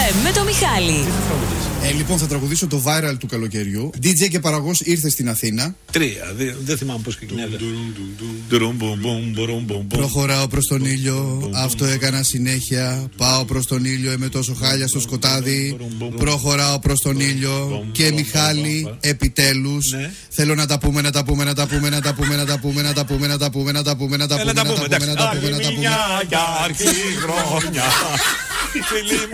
FM με το Μιχάλη. Λοιπόν, θα τραγουδήσω το viral του καλοκαιριού. DJ και παραγωγός ήρθε στην Αθήνα. 3, δεν θυμάμαι πώς ξεκινάει. Προχωράω προς τον ήλιο, αυτό έκανα συνέχεια. Πάω προς τον ήλιο, είμαι τόσο χάλια στο σκοτάδι. Προχωράω προς τον ήλιο. Και Μιχάλη, επιτέλους. Θέλω να τα πούμε, να τα πούμε, να τα πούμε, να τα πούμε, να τα πούμε, να τα πούμε, να τα πούμε, να τα πούμε, να τα πούμε, να τα πούμε, να τα πούμε, να τα πούμε, να τα πούμε.